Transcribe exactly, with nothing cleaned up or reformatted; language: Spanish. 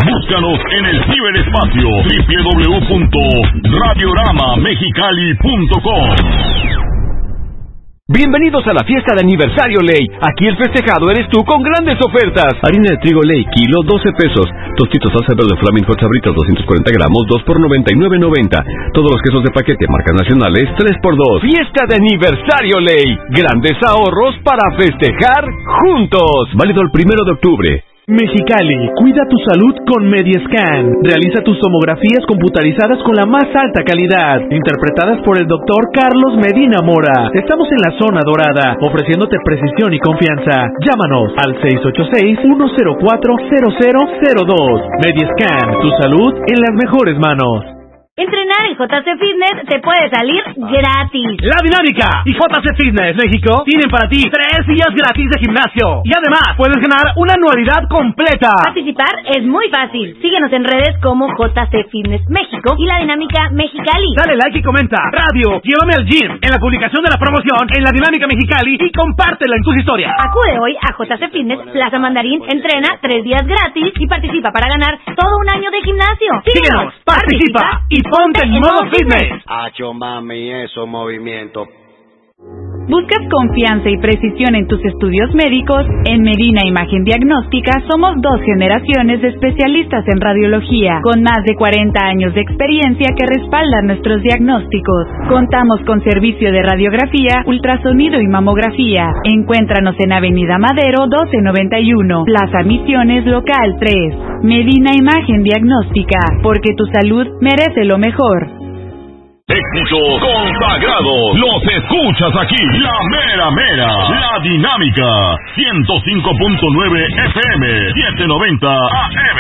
Búscanos en el ciberespacio doble u doble u doble u punto radiorama mexicali punto com. Bienvenidos a la fiesta de aniversario Ley. Aquí el festejado eres tú con grandes ofertas. Harina de trigo Ley, kilo doce pesos. Tostitos salsa verde Flaming Hot Sabritas doscientos cuarenta gramos, dos por noventa y nueve noventa. Todos los quesos de paquete marcas nacionales, tres por dos. Fiesta de aniversario Ley. Grandes ahorros para festejar juntos. Válido el primero de octubre. Mexicali, cuida tu salud con Mediescan. Realiza tus tomografías computarizadas con la más alta calidad, interpretadas por el doctor Carlos Medina Mora. Estamos en la zona dorada, ofreciéndote precisión y confianza. Llámanos al seis ocho seis, uno cero cuatro, cero cero cero dos. Mediescan, tu salud en las mejores manos. Entrenar en J C Fitness te puede salir gratis. La Dinámica y J C Fitness México tienen para ti tres días gratis de gimnasio. Y además puedes ganar una anualidad completa. Participar es muy fácil. Síguenos en redes como J C Fitness México y La Dinámica Mexicali. Dale like y comenta. Radio, llévame al gym. En la publicación de la promoción en La Dinámica Mexicali y compártela en tus historias. Acude hoy a J C Fitness Plaza Mandarín, entrena tres días gratis y participa para ganar todo un año de gimnasio. Síguenos, participa y ponte en modo fitness. Acho mami, esos movimientos. ¿Buscas confianza y precisión en tus estudios médicos? En Medina Imagen Diagnóstica somos dos generaciones de especialistas en radiología, con más de cuarenta años de experiencia que respaldan nuestros diagnósticos. Contamos con servicio de radiografía, ultrasonido y mamografía. Encuéntranos en Avenida Madero doce noventa y uno, Plaza Misiones Local tres. Medina Imagen Diagnóstica, porque tu salud merece lo mejor. Éxitos consagrados, los escuchas aquí, la mera mera, La Dinámica, ciento cinco punto nueve F M, setecientos noventa A M.